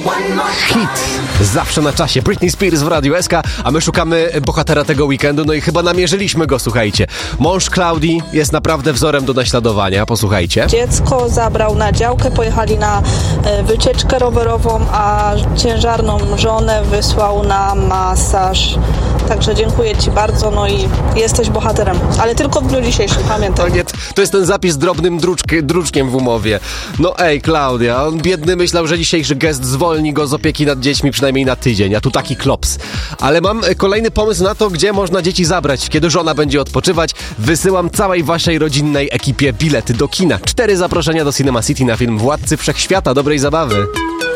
Hit zawsze na czasie. Britney Spears w Radiu SK, a my szukamy bohatera tego weekendu, no i chyba namierzyliśmy go, słuchajcie. Mąż Klaudii jest naprawdę wzorem do naśladowania, posłuchajcie. Dziecko zabrał na działkę, pojechali na wycieczkę rowerową, a ciężarną żonę wysłał na masaż. Także dziękuję Ci bardzo, no i jesteś bohaterem. Ale tylko w dniu dzisiejszym, pamiętaj. Nie, to jest ten zapis drobnym druczkiem w umowie. No ej, Klaudia, on biedny myślał, że dzisiejszy gest zwolni go z opieki nad dziećmi przynajmniej na tydzień, a tu taki klops. Ale mam kolejny pomysł na to, gdzie można dzieci zabrać, kiedy żona będzie odpoczywać. Wysyłam całej waszej rodzinnej ekipie bilety do kina. 4 zaproszenia do Cinema City na film Władcy Wszechświata. Dobrej zabawy.